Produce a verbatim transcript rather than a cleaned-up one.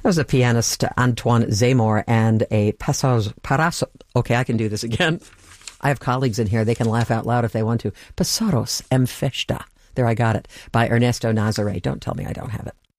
That was the pianist Antoine Zemmour and a Pasos, Paraso. Okay, I can do this again. I have colleagues in here. They can laugh out loud if they want to. Pasaros em Festa. There, I got it. By Ernesto Nazare. Don't tell me I don't have it.